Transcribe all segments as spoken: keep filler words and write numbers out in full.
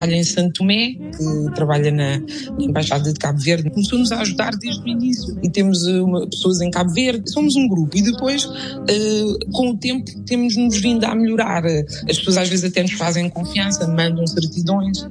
em Santo Tomé, que trabalha na, na Embaixada de Cabo Verde, começou-nos a ajudar desde o início. E temos uma, pessoas em Cabo Verde, somos um grupo. E depois, uh, com o tempo, temos-nos vindo a melhorar. As pessoas às vezes até nos fazem confiança, mandam certidões,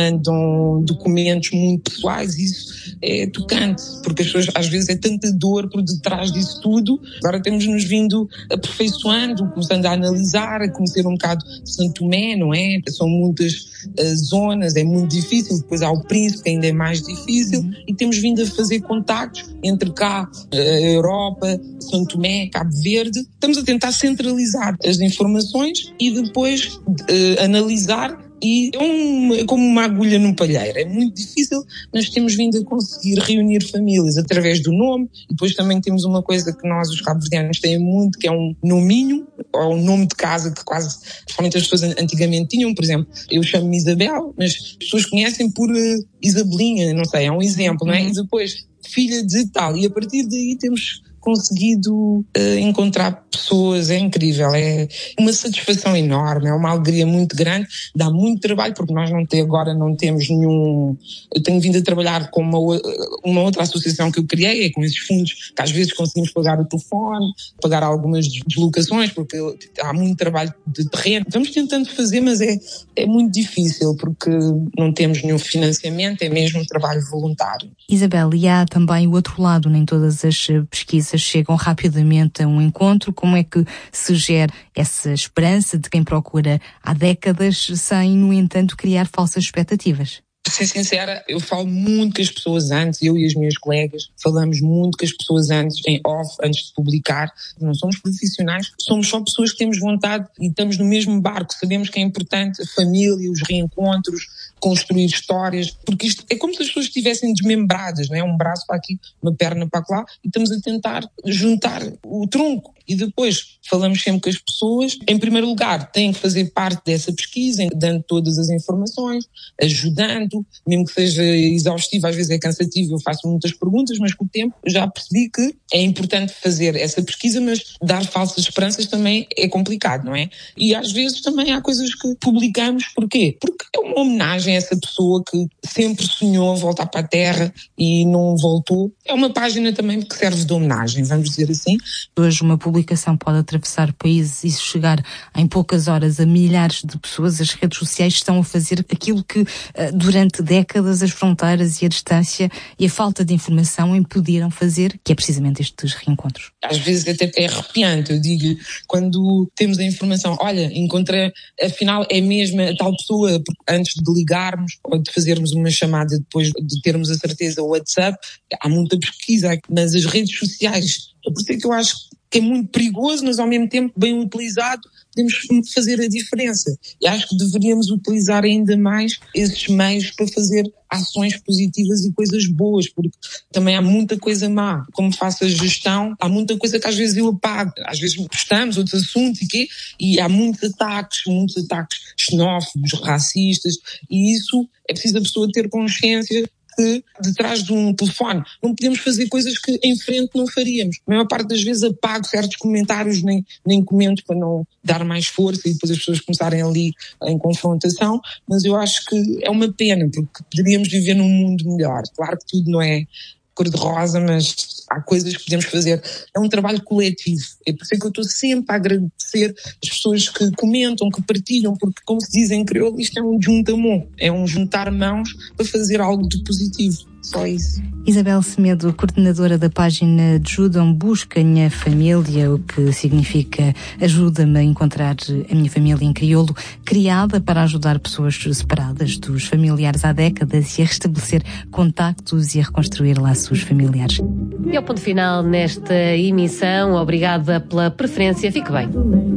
mandam documentos muito pessoais. Isso é tocante, porque as pessoas às vezes é tanta dor por detrás disso tudo. Agora temos-nos vindo aperfeiçoando, começando a analisar, a conhecer um bocado de Santo Tomé, não é? São muitas uh, zonas, é muito difícil. Depois há o Príncipe, que ainda é mais difícil. Uhum. E temos vindo a fazer contactos entre cá, a Europa, Santo Tomé, Cabo Verde. Estamos a tentar centralizar as informações e depois uh, analisar. E é, um, é como uma agulha num palheiro. É muito difícil, mas temos vindo a conseguir reunir famílias através do nome. E depois também temos uma coisa que nós, os cabo-verdianos, têm muito, que é um nominho, ou um nome de casa que quase, principalmente as pessoas antigamente tinham. Por exemplo, eu chamo-me Isabel, mas as pessoas conhecem por uh, Isabelinha, não sei, é um exemplo, não é? E depois, filha de tal. E a partir daí temos conseguido uh, encontrar pessoas, é incrível, é uma satisfação enorme, é uma alegria muito grande, dá muito trabalho, porque nós não tem, agora não temos nenhum... Eu tenho vindo a trabalhar com uma, uma outra associação que eu criei, é com esses fundos que às vezes conseguimos pagar o telefone, pagar algumas deslocações, porque há muito trabalho de terreno. Vamos tentando fazer, mas é, é muito difícil, porque não temos nenhum financiamento, é mesmo um trabalho voluntário. Isabel, e há também o outro lado, nem todas as pesquisas chegam rapidamente a um encontro. Como é que se gera essa esperança de quem procura há décadas sem, no entanto, criar falsas expectativas? Para ser sincera, eu falo muito com as pessoas antes, eu e as minhas colegas, falamos muito com as pessoas antes, em off, antes de publicar. Não somos profissionais, somos só pessoas que temos vontade e estamos no mesmo barco, sabemos que é importante a família, os reencontros, construir histórias, porque isto é como se as pessoas estivessem desmembradas, não é? Um braço para aqui, uma perna para lá, e estamos a tentar juntar o tronco. E depois falamos sempre com as pessoas. Em primeiro lugar, têm que fazer parte dessa pesquisa, dando todas as informações, ajudando, mesmo que seja exaustivo, às vezes é cansativo, eu faço muitas perguntas, mas com o tempo já percebi que é importante fazer essa pesquisa, mas dar falsas esperanças também é complicado, não é? E às vezes também há coisas que publicamos, porquê? Porque é uma homenagem a essa pessoa que sempre sonhou voltar para a Terra e não voltou. É uma página também que serve de homenagem, vamos dizer assim. Hoje uma publicação pode atravessar países e chegar em poucas horas a milhares de pessoas. As redes sociais estão a fazer aquilo que durante décadas as fronteiras e a distância e a falta de informação impediram fazer, que é precisamente estes reencontros. Às vezes até é arrepiante, eu digo, quando temos a informação, olha, encontrei, afinal é mesmo a tal pessoa, antes de ligarmos ou de fazermos uma chamada depois de termos a certeza, o WhatsApp, há muita pesquisa, mas as redes sociais, é por isso que eu acho que é muito perigoso, mas ao mesmo tempo bem utilizado, podemos fazer a diferença. E acho que deveríamos utilizar ainda mais esses meios para fazer ações positivas e coisas boas, porque também há muita coisa má. Como faço a gestão, há muita coisa que às vezes eu apago. Às vezes postamos outros assuntos e quê? E há muitos ataques, muitos ataques xenófobos, racistas, e isso é preciso a pessoa ter consciência que detrás de um telefone não podemos fazer coisas que em frente não faríamos. A maior parte das vezes apago certos comentários, nem, nem comento para não dar mais força e depois as pessoas começarem ali em confrontação, mas eu acho que é uma pena, porque poderíamos viver num mundo melhor. Claro que tudo não é cor-de-rosa, mas há coisas que podemos fazer. É um trabalho coletivo. É por isso que eu estou sempre a agradecer as pessoas que comentam, que partilham, porque, como se diz em crioulo, isto é um juntamão, é um juntar mãos para fazer algo de positivo. Só isso. Isabel Semedo, coordenadora da página Ajudam Busca Minha Família, o que significa ajuda-me a encontrar a minha família em crioulo, criada para ajudar pessoas separadas dos familiares há décadas e a restabelecer contactos e a reconstruir laços familiares. E ao ponto final nesta emissão, obrigada pela preferência, fique bem.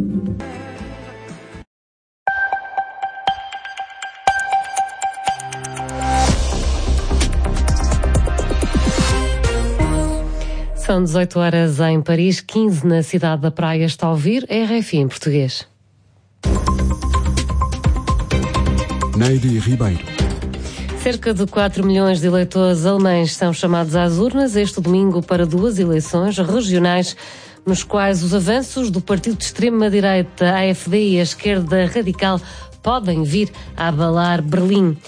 São dezoito horas em Paris, quinze na cidade da Praia. Está a ouvir R F I em português. Neide Ribeiro. Cerca de quatro milhões de eleitores alemães são chamados às urnas este domingo para duas eleições regionais, nos quais os avanços do partido de extrema-direita, A F D, e a esquerda radical podem vir a abalar Berlim.